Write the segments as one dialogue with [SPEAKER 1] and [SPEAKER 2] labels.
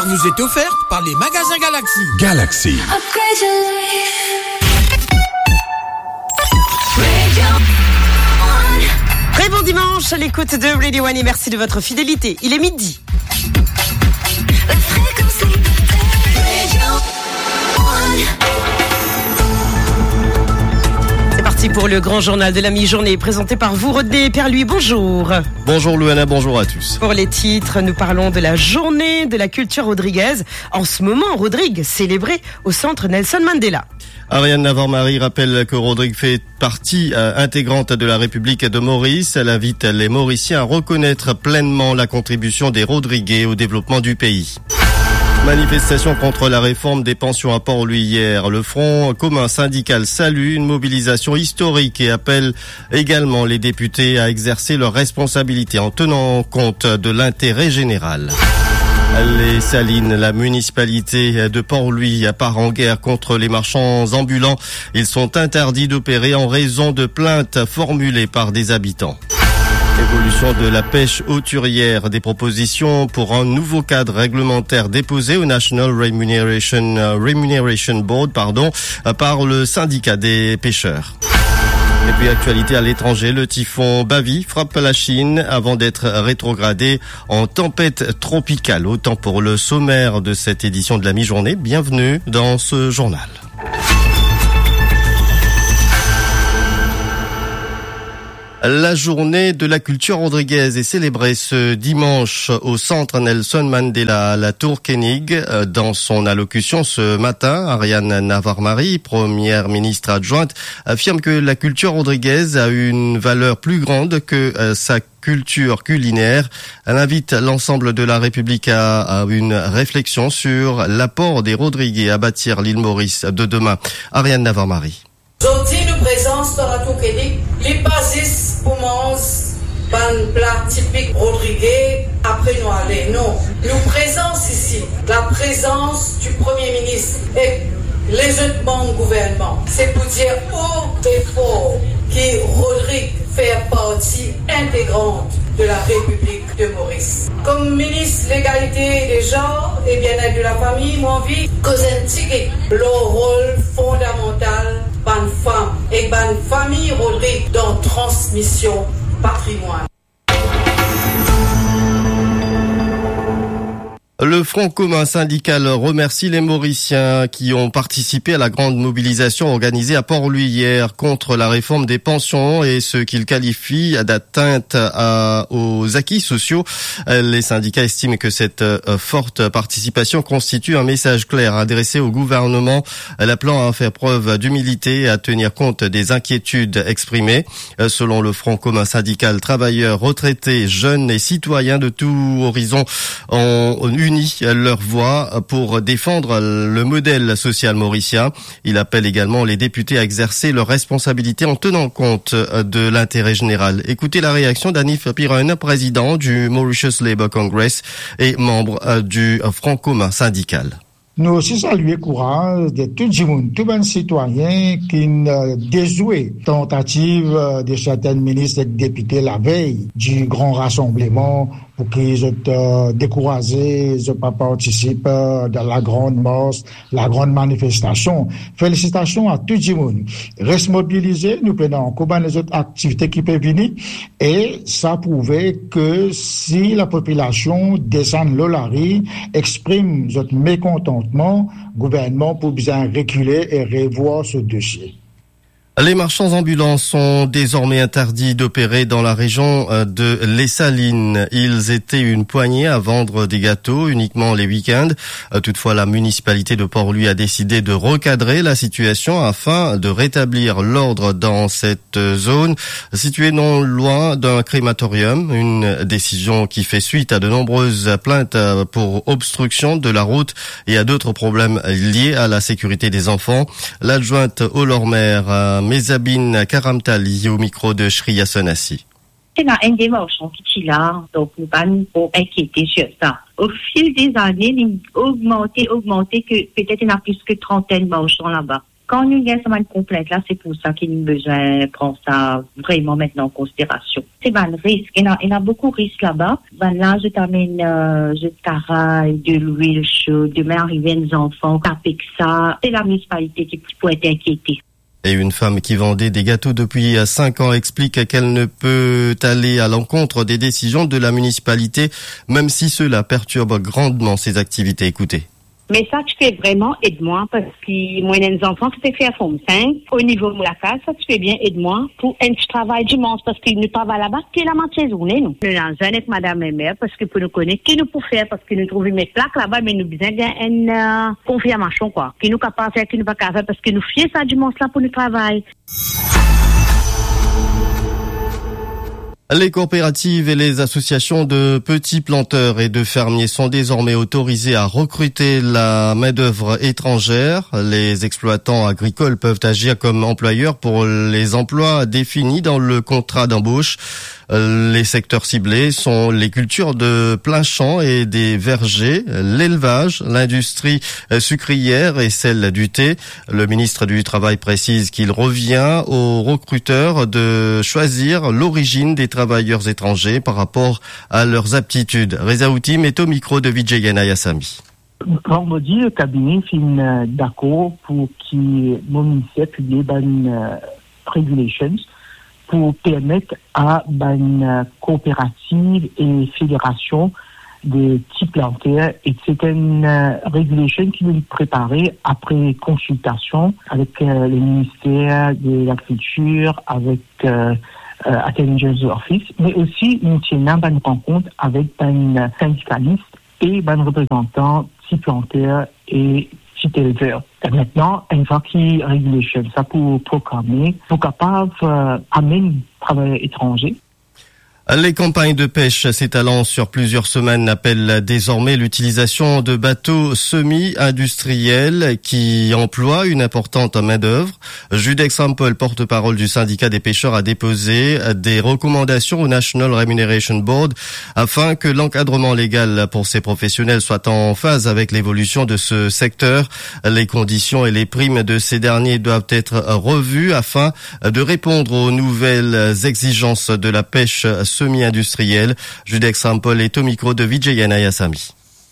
[SPEAKER 1] heure vous est offerte par les magasins Galaxy.
[SPEAKER 2] Galaxy.
[SPEAKER 3] Très bon dimanche à l'écoute de Radio One et merci de votre fidélité. Il est midi. C'est parti pour le grand journal de la mi-journée présenté par vous, Rodney Perluis. Bonjour.
[SPEAKER 4] Bonjour Louana, bonjour à tous.
[SPEAKER 3] Pour les titres, nous parlons de la journée de la culture rodriguaise. En ce moment, Rodrigue célébré au centre Nelson Mandela.
[SPEAKER 4] Ariane Navarre-Marie rappelle que Rodrigue fait partie intégrante de la République de Maurice. Elle invite les Mauriciens à reconnaître pleinement la contribution des Rodriguais au développement du pays. Manifestation contre la réforme des pensions à Port-Louis hier. Le Front commun syndical salue une mobilisation historique et appelle également les députés à exercer leurs responsabilités en tenant compte de l'intérêt général. Les Salines, la municipalité de Port-Louis part en guerre contre les marchands ambulants. Ils sont interdits d'opérer en raison de plaintes formulées par des habitants. Évolution de la pêche hauturière, des propositions pour un nouveau cadre réglementaire déposé au National Remuneration Board, par le syndicat des pêcheurs. Et puis actualité à l'étranger, le typhon Bavi frappe la Chine avant d'être rétrogradé en tempête tropicale. Autant pour le sommaire de cette édition de la mi-journée. Bienvenue dans ce journal. La journée de la culture rodriguaise est célébrée ce dimanche au centre Nelson Mandela à la Tour Koenig. Dans son allocution ce matin, Ariane Navarre-Marie, première ministre adjointe, affirme que la culture rodriguaise a une valeur plus grande que sa culture culinaire. Elle invite l'ensemble de la République à une réflexion sur l'apport des Rodriguais à bâtir l'île Maurice de demain. Ariane Navarre-Marie.
[SPEAKER 5] Aujourd'hui, nous présence dans la Tour Koenig, les bases pour manger un plat typique rodriguais après nous aller. Non, nous présence ici la présence du Premier ministre et les autres membres du gouvernement. C'est pour dire haut et fort que Rodrigue fait partie intégrante de la République de Maurice. Comme ministre de l'égalité des genres et bien-être de la famille, mon envie que leur rôle fondamental ban femme et ban famille Rodrigue dans transmission patrimoine.
[SPEAKER 4] Le Front commun syndical remercie les Mauriciens qui ont participé à la grande mobilisation organisée à Port-Louis hier contre la réforme des pensions et ce qu'il qualifie d'atteinte aux acquis sociaux. Les syndicats estiment que cette forte participation constitue un message clair adressé au gouvernement, l'appelant à faire preuve d'humilité et à tenir compte des inquiétudes exprimées. Selon le Front commun syndical, travailleurs, retraités, jeunes et citoyens de tout horizon ont uni leur voix pour défendre le modèle social mauricien. Il appelle également les députés à exercer leurs responsabilités en tenant compte de l'intérêt général. Écoutez la réaction d'Anif Piron, président du Mauritius Labour Congress et membre du Front commun syndical.
[SPEAKER 6] Nous aussi saluons le courage de tout le monde, tout les citoyens qui déjouaient tentative de certains ministres et députés la veille du grand rassemblement pour qu'ils soient découragés, ils pas participent dans la grande marche, la grande manifestation. Félicitations à tout le monde. Reste mobilisé, nous prenons en compte les autres activités qui peuvent venir et ça prouvait que si la population descend l'olari, exprime notre mécontentement, le gouvernement peut bien reculer et revoir ce dossier.
[SPEAKER 4] Les marchands ambulants sont désormais interdits d'opérer dans la région de Les Salines. Ils étaient une poignée à vendre des gâteaux uniquement les week-ends. Toutefois, la municipalité de Port-Louis a décidé de recadrer la situation afin de rétablir l'ordre dans cette zone située non loin d'un crématorium. Une décision qui fait suite à de nombreuses plaintes pour obstruction de la route et à d'autres problèmes liés à la sécurité des enfants. L'adjointe au Lormer Mezabine Karamtali au micro de Shriya Sonassi.
[SPEAKER 7] C'est une démarche qui est là, donc nous pas trop inquiéter sur ça. Au fil des années, il a augmenté que peut-être il y en a plus que 30 marchands là-bas. quand nous y a semaine complète, là, c'est pour ça qu'il y a besoin de prendre ça vraiment maintenant en considération. C'est un risque. Il y a beaucoup de risques là-bas. Là, je t'amène, je travaille de l'huile chaude, demain arriver les enfants, avec ça. C'est la municipalité qui pourrait être inquiétée.
[SPEAKER 4] Et une femme qui vendait des gâteaux depuis 5 ans explique qu'elle ne peut aller à l'encontre des décisions de la municipalité, même si cela perturbe grandement ses activités. Écoutez.
[SPEAKER 2] Mais ça, tu fais vraiment aide-moi parce que moi, les enfants qui s'est fait à Forme 5, au niveau de la case, ça, tu fais bien aide-moi pour un travail dimanche parce qu'ils ne travaillent là-bas que la moitié journée, nous. Nous avons besoin d'être madame et mère parce que pour nous connaître, qui nous pour faire parce que nous trouvons mes plaques là-bas, mais nous besoin d'une confirmation, quoi. Qui nous capable de faire, qui nous pas capable faire parce que nous fions ça dimanche là pour nous travailler.
[SPEAKER 4] Les coopératives et les associations de petits planteurs et de fermiers sont désormais autorisées à recruter la main-d'œuvre étrangère. Les exploitants agricoles peuvent agir comme employeurs pour les emplois définis dans le contrat d'embauche. Les secteurs ciblés sont les cultures de plein champ et des vergers, l'élevage, l'industrie sucrière et celle du thé. Le ministre du Travail précise qu'il revient aux recruteurs de choisir l'origine des travailleurs étrangers par rapport à leurs aptitudes. Reza Outim est au micro de Vijay Nayasami.
[SPEAKER 8] Vendredi, le cabinet fin d'accord pour qu'il ministère publie une regulations pour permettre à une coopérative et fédération de petits planteurs et c'est une régulation qui nous préparée après consultation avec le ministère de l'Agriculture, avec Attorney Office, mais aussi nous tenons une rencontre avec un syndicaliste et un représentant petits planteurs et petits éleveurs. Et maintenant, une fois qu'il y a régulation, ça pour programmer, pour capable amener travailleurs étrangers.
[SPEAKER 4] Les campagnes de pêche s'étalant sur plusieurs semaines appellent désormais l'utilisation de bateaux semi-industriels qui emploient une importante main-d'œuvre. Judex Sample, porte-parole du syndicat des pêcheurs, a déposé des recommandations au National Remuneration Board afin que l'encadrement légal pour ces professionnels soit en phase avec l'évolution de ce secteur. Les conditions et les primes de ces derniers doivent être revues afin de répondre aux nouvelles exigences de la pêche semi-industriel. Judex Sample est au micro de Vijay Nayasami.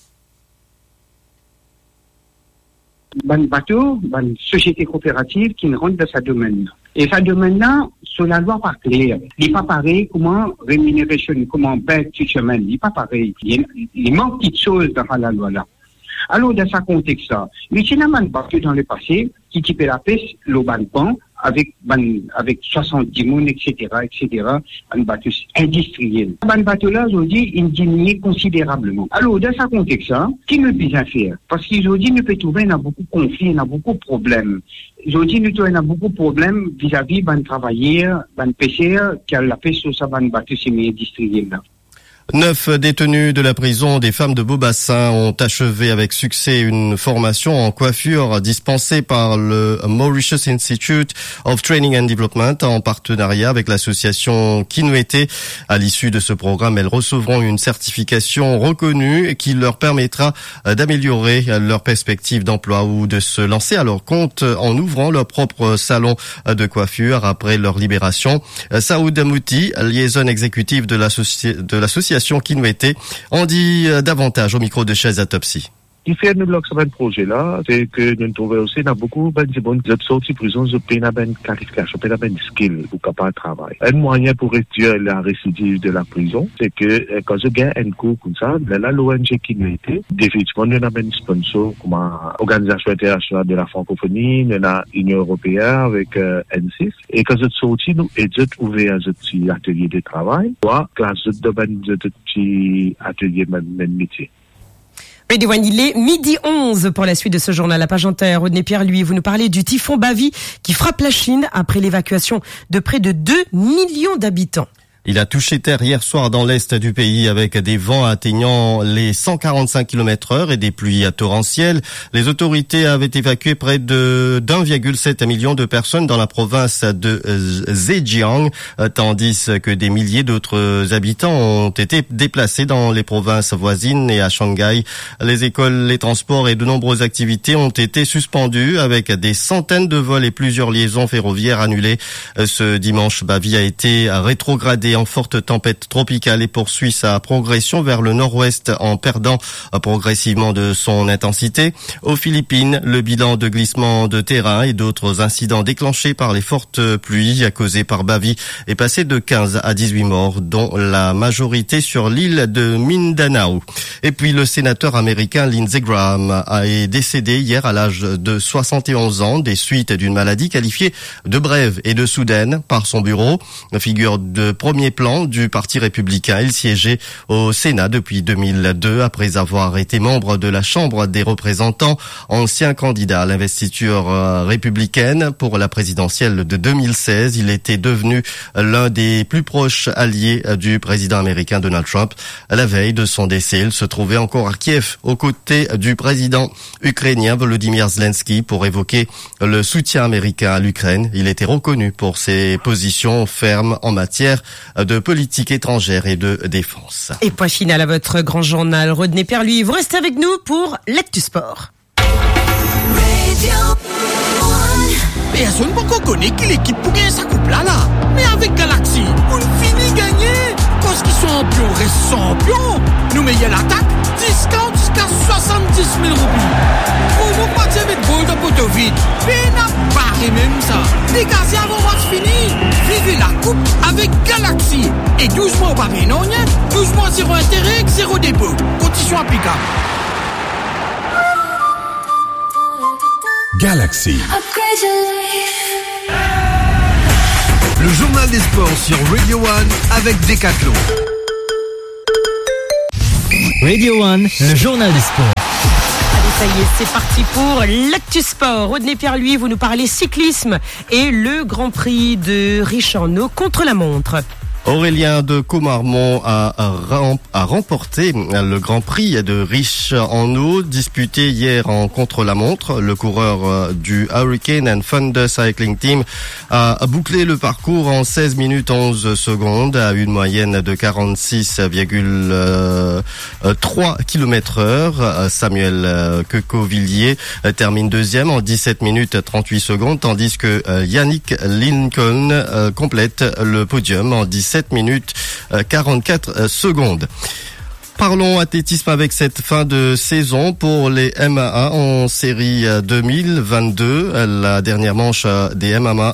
[SPEAKER 9] Ban bateau, ban société coopérative qui rentre dans sa domaine. Et sa domaine-là, sur la loi pas claire. Il n'est pas pareil comment rémunération, comment paie toute semaine. Il n'est pas pareil. Il manque de petites choses dans la loi-là. Alors, dans ce contexte-là, mais c'est un bateau dans le passé qui typait la pêche, le ban avec 70 mounes, etc., un bateau industriel. Un bateau-là, aujourd'hui, il diminue considérablement. Alors, dans ce contexte-là, qui ne peut bien faire? Parce qu'aujourd'hui, nous peut trouver, il y a beaucoup de conflits, il y a beaucoup de problèmes. Aujourd'hui, nous avons beaucoup de problèmes vis-à-vis d'un travailleur, d'un pêcheur, qui a la pêche sur ça, un bateau semi-industriel-là.
[SPEAKER 4] 9 détenus de la prison des femmes de Beaubassin ont achevé avec succès une formation en coiffure dispensée par le Mauritius Institute of Training and Development en partenariat avec l'association Kinuete. À l'issue de ce programme, elles recevront une certification reconnue qui leur permettra d'améliorer leur perspective d'emploi ou de se lancer à leur compte en ouvrant leur propre salon de coiffure après leur libération. Saoud Mouti, liaison exécutive de l'association Kinuete, en dit davantage au micro de Chaise Autopsie.
[SPEAKER 10] Ce qui fait nous bloquer ce projet-là, c'est que nous trouvons aussi dans beaucoup de gens qui sortent de prison, ils ont une qualification, une skill pour capable de travailler. Un moyen pour réduire la récidive de la prison, c'est que quand je gagne un cours comme ça, là, l'ONG Kinuete, définitivement, nous avons un sponsor comme Organisation internationale de la francophonie, nous avons l'Union européenne avec N6, et quand je sortis, nous avons ouvert un petit atelier de travail, soit classe de petit atelier de métier.
[SPEAKER 3] Il est 12h11 pour la suite de ce journal. La page entière, Rodney Pierre, lui, vous nous parlez du typhon Bavi qui frappe la Chine après l'évacuation de près de 2 millions d'habitants.
[SPEAKER 4] Il a touché terre hier soir dans l'est du pays avec des vents atteignant les 145 km/h et des pluies torrentielles. Les autorités avaient évacué près de 1,7 million de personnes dans la province de Zhejiang, tandis que des milliers d'autres habitants ont été déplacés dans les provinces voisines et à Shanghai. Les écoles, les transports et de nombreuses activités ont été suspendues avec des centaines de vols et plusieurs liaisons ferroviaires annulées. Ce dimanche, Bavi a été rétrogradé en forte tempête tropicale et poursuit sa progression vers le nord-ouest en perdant progressivement de son intensité. Aux Philippines, le bilan de glissement de terrain et d'autres incidents déclenchés par les fortes pluies causées par Bavi est passé de 15 à 18 morts, dont la majorité sur l'île de Mindanao. Et puis le sénateur américain Lindsey Graham est décédé hier à l'âge de 71 ans des suites d'une maladie qualifiée de brève et de soudaine par son bureau. Figure de premier plan du Parti républicain, il siégeait au Sénat depuis 2002 après avoir été membre de la Chambre des représentants, ancien candidat à l'investiture républicaine pour la présidentielle de 2016. Il était devenu l'un des plus proches alliés du président américain Donald Trump. À la veille de son décès, il se trouvait encore à Kiev aux côtés du président ukrainien Volodymyr Zelensky pour évoquer le soutien américain à l'Ukraine. Il était reconnu pour ses positions fermes en matière de politique étrangère et de défense.
[SPEAKER 3] Et point final à votre grand journal. Rodney Perluis, vous restez avec nous pour l'Actu Sport.
[SPEAKER 1] Personne ne connaît qui l'équipe pour gagner sa coupe là. Mais avec Galaxy, on finit gagner. Parce qu'ils sont champions, restent champions. Nous meillons l'attaque, discount jusqu'à 70 000 roupies. Pour vous partir avec goal de poteau vide. Mais n'a pas même ça. Dégagez avant match fini. Vivez la coupe avec Galaxy. Et 12 mois au papier, non, 12 mois zéro intérêt, zéro dépôt. Conditions applicables.
[SPEAKER 11] Galaxy. Le journal des sports sur Radio One avec Decathlon.
[SPEAKER 12] Radio One, le journal des sports.
[SPEAKER 3] Allez, ça y est, c'est parti pour l'Actu Sport. Rodney Perluis, vous nous parlez cyclisme et le Grand Prix de Riche-en-Eau contre la montre.
[SPEAKER 4] Aurélien de Comarmont a remporté le Grand Prix de Riche-en-Eau disputé hier en contre-la-montre. Le coureur du Hurricane and Thunder Cycling Team a bouclé le parcours en 16 minutes 11 secondes à une moyenne de 46,3 km/h. Samuel Quecovilliers termine deuxième en 17 minutes 38 secondes, tandis que Yannick Lincoln complète le podium en 17 minutes 44 secondes. Parlons athlétisme avec cette fin de saison pour les MAA en série 2022. La dernière manche des MAA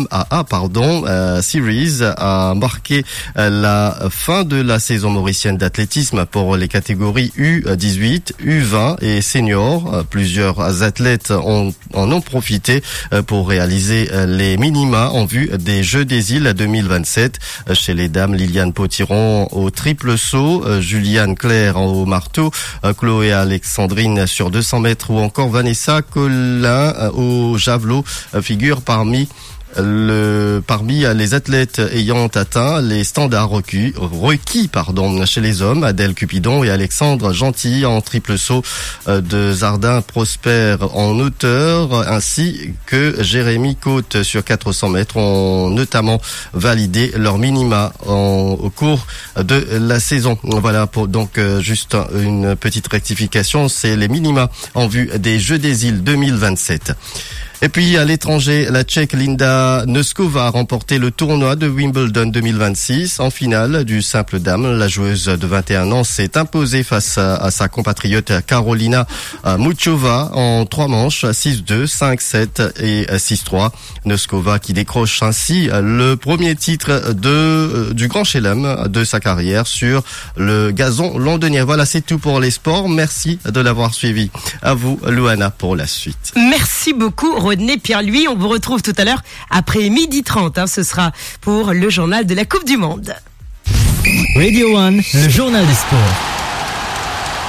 [SPEAKER 4] Series a marqué la fin de la saison mauricienne d'athlétisme pour les catégories U18, U20 et seniors. Plusieurs athlètes en ont profité pour réaliser les minima en vue des Jeux des Îles 2027. Chez les dames, Liliane Potiron au triple saut, Juliane Claire au marteau, Chloé Alexandrine sur 200 mètres ou encore Vanessa Collin au javelot figure parmi les athlètes ayant atteint les standards requis chez les hommes. Adèle Cupidon et Alexandre Gentil en triple saut de Zardin Prosper en hauteur, ainsi que Jérémy Côte sur 400 mètres ont notamment validé leur minima au cours de la saison. Voilà pour donc juste une petite rectification, c'est les minima en vue des Jeux des Îles 2027. Et puis à l'étranger, la Tchèque Linda Noskova a remporté le tournoi de Wimbledon 2026. En finale du simple dame, la joueuse de 21 ans s'est imposée face à sa compatriote Karolina Muchova en 3 manches, 6-2, 5-7 et 6-3. Noskova qui décroche ainsi le premier titre du Grand Chelem de sa carrière sur le gazon londonien. Voilà, c'est tout pour les sports. Merci de l'avoir suivi. À vous, Louana, pour la suite.
[SPEAKER 3] Merci beaucoup, Rodney Perluis. On vous retrouve tout à l'heure après 12h30. Ce sera pour le journal de la Coupe du Monde.
[SPEAKER 12] Radio One, le journal des sports.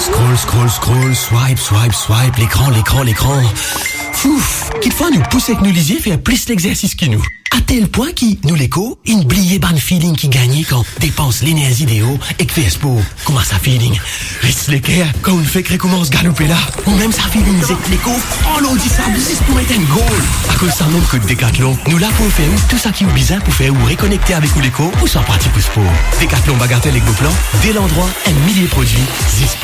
[SPEAKER 13] Scroll, swipe, l'écran. Fouf, quelquefois nous pousse avec nous lisier faire plus l'exercice que nous. À tel point qui, nous l'écho, une bliée ban feeling qui gagne quand dépense l'énergie d'Eo et que fait sport. Comment ça feeling? Reste l'équerre quand on fait que commence galoper là. Ou même ça feeling c'est l'écho, oh l'audi ça juste pour mettre un goal. À cause ça même que de Decathlon, nous là pour faire tout ça qui est bizarre pour faire ou reconnecter avec l'écho ou sans partie pour sport. Decathlon bagatelle avec vos plans, dès l'endroit, un millier de produits, 10